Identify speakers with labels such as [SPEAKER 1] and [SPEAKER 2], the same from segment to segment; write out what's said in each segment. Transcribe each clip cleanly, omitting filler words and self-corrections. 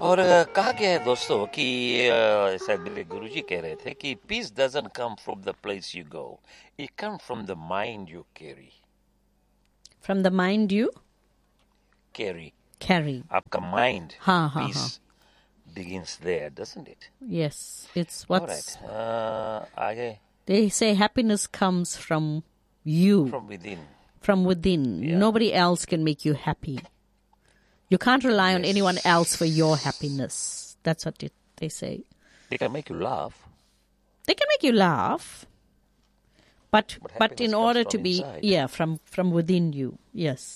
[SPEAKER 1] और कहा गया है दोस्तों कि शायद मेरे गुरुजी कह रहे थे कि piece doesn't come from the place you go, it come from the mind you carry.
[SPEAKER 2] From the mind you
[SPEAKER 1] carry,
[SPEAKER 2] carry.
[SPEAKER 1] आपका माइंड,
[SPEAKER 2] हाँ हाँ
[SPEAKER 1] पीस
[SPEAKER 2] हाँ.
[SPEAKER 1] begins there, doesn't it?
[SPEAKER 2] Yes, it's
[SPEAKER 1] All
[SPEAKER 2] what's
[SPEAKER 1] right. आगे
[SPEAKER 2] they say happiness comes from you,
[SPEAKER 1] from within.
[SPEAKER 2] from within.
[SPEAKER 1] Yeah.
[SPEAKER 2] Nobody else can make you happy. You can't rely on
[SPEAKER 1] Yes.
[SPEAKER 2] anyone else for your happiness. That's what they say.
[SPEAKER 1] They can make you laugh,
[SPEAKER 2] They can make you laugh, but
[SPEAKER 1] happiness
[SPEAKER 2] in
[SPEAKER 1] comes
[SPEAKER 2] order
[SPEAKER 1] from
[SPEAKER 2] to be
[SPEAKER 1] inside.
[SPEAKER 2] from within you. Yes.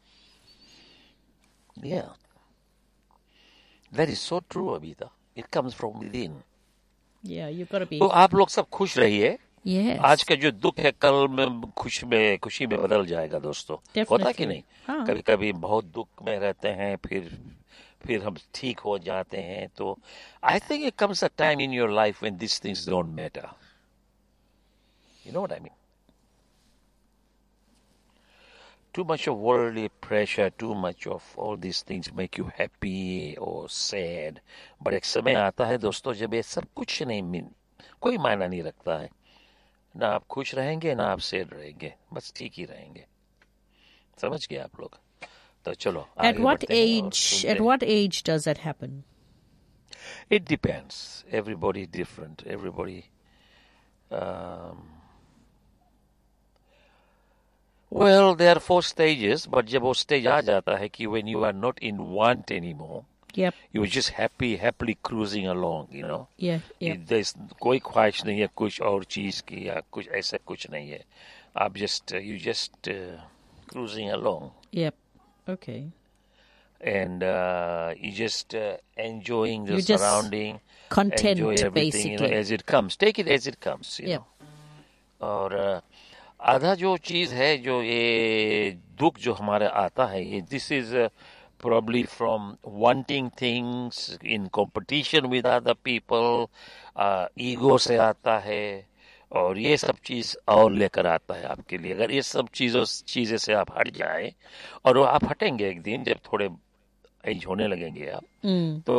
[SPEAKER 1] Yeah. That is so true, Abita. It comes from within.
[SPEAKER 2] Yeah, you got to be.
[SPEAKER 1] तो आप लोग सब खुश रहिए।
[SPEAKER 2] Yes.
[SPEAKER 1] आज का जो दुख है कल में खुशी में बदल जाएगा दोस्तों। होता कि नहीं?
[SPEAKER 2] हाँ.
[SPEAKER 1] कभी कभी बहुत दुख में रहते हैं, फिर हम ठीक हो जाते हैं। तो I think it comes a time in your life when these things don't matter. You know what I mean? Too much of worldly pressure, too much of all these things make you happy or sad. But एक समय आता है दोस्तों जब ये सब कुछ कोई मायना नहीं रखता है। ना आप खुश रहेंगे ना आप सैड रहेंगे, बस ठीक ही रहेंगे। समझ गए आप लोग? तो चलो
[SPEAKER 2] At
[SPEAKER 1] आगे
[SPEAKER 2] what
[SPEAKER 1] बढ़ते हैं और
[SPEAKER 2] age?
[SPEAKER 1] सुनते
[SPEAKER 2] At
[SPEAKER 1] हैं।
[SPEAKER 2] what age does that happen?
[SPEAKER 1] It depends. Everybody is different. Everybody. Well, there are 4 stages, but जब वो stage आ जाता है कि when you are not in want anymore,
[SPEAKER 2] Yep.
[SPEAKER 1] you're just happily cruising along, you know.
[SPEAKER 2] Yeah. Yeah.
[SPEAKER 1] There's कोई ख्वाहिश नहीं है कुछ और चीज की या कुछ ऐसा कुछ नहीं है। आप you just cruising along
[SPEAKER 2] Yep. Okay.
[SPEAKER 1] and you just enjoying the
[SPEAKER 2] You just
[SPEAKER 1] surrounding,
[SPEAKER 2] content,
[SPEAKER 1] enjoy everything, you know,
[SPEAKER 2] basically.
[SPEAKER 1] as it comes. Take it as it comes, you
[SPEAKER 2] Yep.
[SPEAKER 1] know. और आधा जो चीज है जो ये दुख जो हमारे आता है ये this is probably from wanting things in competition with other people, ego से आता है और ये सब चीज और लेकर आता है आपके लिए। अगर ये सब चीजें से आप हट जाए और वो आप हटेंगे एक दिन जब थोड़े एज होने लगेंगे आप, तो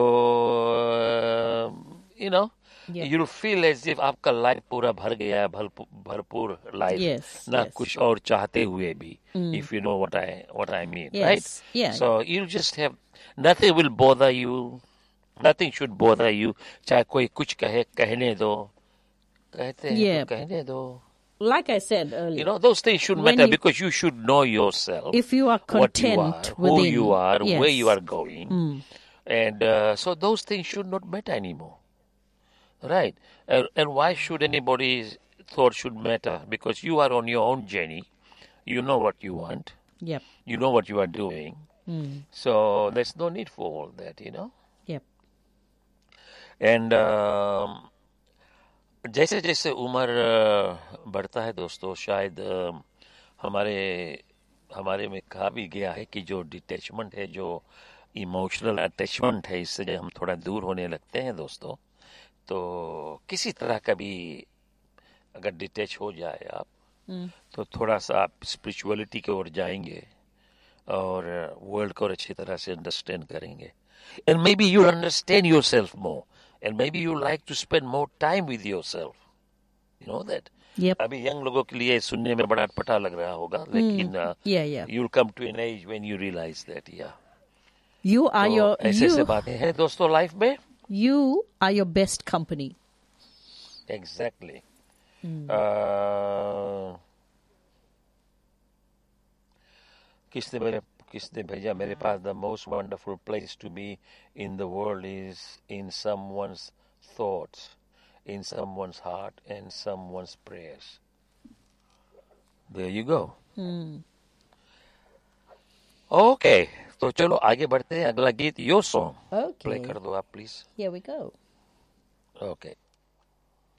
[SPEAKER 1] you know,
[SPEAKER 2] Yeah.
[SPEAKER 1] you'll feel as if आपका लाइफ पूरा भर गया है, भरपूर लाइफ,
[SPEAKER 2] Yes,
[SPEAKER 1] ना
[SPEAKER 2] yes.
[SPEAKER 1] कुछ और चाहते हुए भी, if you know what I mean,
[SPEAKER 2] Yes,
[SPEAKER 1] right?
[SPEAKER 2] yeah.
[SPEAKER 1] So you'll just have nothing will bother you, nothing should bother you. चाहे कोई कुछ कहने दो, कहते हैं
[SPEAKER 2] Yeah.
[SPEAKER 1] तो कहने दो.
[SPEAKER 2] Like I said earlier,
[SPEAKER 1] You know, those things should
[SPEAKER 2] When
[SPEAKER 1] matter
[SPEAKER 2] you-
[SPEAKER 1] because you should know yourself.
[SPEAKER 2] if you are
[SPEAKER 1] what you
[SPEAKER 2] content
[SPEAKER 1] are, who
[SPEAKER 2] within,
[SPEAKER 1] you are, where
[SPEAKER 2] yes.
[SPEAKER 1] you are going. And so those things should not matter anymore. Right? And why should anybody's thought should matter? Because you are on your own journey. You know what you want.
[SPEAKER 2] Yep.
[SPEAKER 1] You know what you are doing. So there's no need for all that, you know.
[SPEAKER 2] Yep.
[SPEAKER 1] And जैसे जैसे उम्र बढ़ता है दोस्तों, शायद हमारे में कहा भी गया है कि जो डिटैचमेंट है, जो इमोशनल अटैचमेंट है, इससे जब हम थोड़ा दूर होने लगते हैं दोस्तों, तो किसी तरह का भी अगर डिटैच हो जाए आप, तो थोड़ा सा आप स्पिरिचुअलिटी की ओर जाएंगे और वर्ल्ड को अच्छी तरह से अंडरस्टैंड करेंगे. And may be you understand your self more and may be you like to spend more time with your self. You know that.
[SPEAKER 2] Yep.
[SPEAKER 1] अभी यंग लोगों के लिए सुनने में बड़ा अटपटा लग रहा होगा, लेकिन
[SPEAKER 2] Yeah.
[SPEAKER 1] you'll come to an age when you realize that, yeah.
[SPEAKER 2] You are
[SPEAKER 1] तो ऐसे बातें हैं दोस्तों लाइफ में.
[SPEAKER 2] you are your best company.
[SPEAKER 1] Exactly. किसने भेजा मेरे पास, the most wonderful place to be in the world is in someone's thoughts, in someone's heart and someone's prayers. There you go. Okay. तो चलो आगे बढ़ते हैं. अगला गीत, your song.
[SPEAKER 2] Okay.
[SPEAKER 1] प्ले कर दो आप please.
[SPEAKER 2] Here we go.
[SPEAKER 1] Okay.